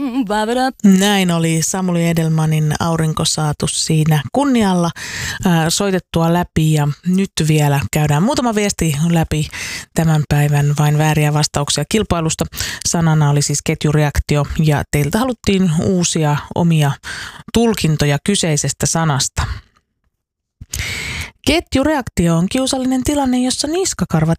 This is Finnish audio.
Näin oli Samuli Edelmanin Aurinko saatu siinä kunnialla soitettua läpi, ja nyt vielä käydään muutama viesti läpi tämän päivän vain vääriä vastauksia kilpailusta. Sanana oli siis ketjureaktio, ja teiltä haluttiin uusia omia tulkintoja kyseisestä sanasta. Ketjureaktio on kiusallinen tilanne, jossa niskakarvat